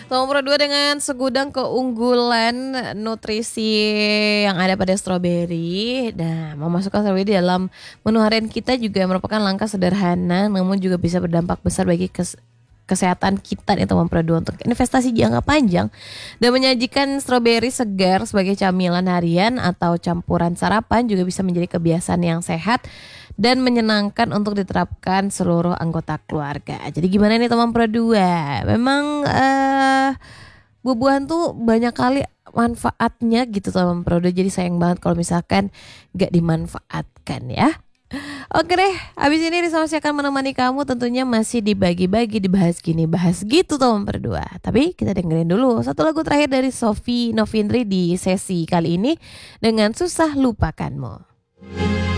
Nomor 2 dengan segudang keunggulan nutrisi yang ada pada stroberi. Nah, memasukkan stroberi dalam menu harian kita juga merupakan langkah sederhana namun juga bisa berdampak besar bagi kesehatan kita nih teman Pro 2 untuk investasi jangka panjang dan menyajikan stroberi segar sebagai camilan harian atau campuran sarapan juga bisa menjadi kebiasaan yang sehat dan menyenangkan untuk diterapkan seluruh anggota keluarga. Jadi gimana nih teman Pro 2? Memang buah-buahan tuh banyak kali manfaatnya gitu teman Pro 2. Jadi sayang banget kalau misalkan gak dimanfaatkan ya. Oke deh, habis ini Risausi akan menemani kamu tentunya masih dibagi-bagi, dibahas gini, bahas gitu teman Pro 2. Tapi kita dengerin dulu satu lagu terakhir dari Sofi Novindri di sesi kali ini dengan Susah Lupakanmu.